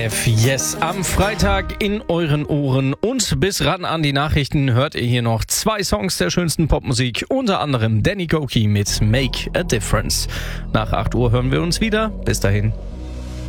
Yes, am Freitag in euren Ohren und bis ran an die Nachrichten hört ihr hier noch 2 Songs der schönsten Popmusik, unter anderem Danny Gokey mit Make a Difference. Nach 8 Uhr hören wir uns wieder. Bis dahin.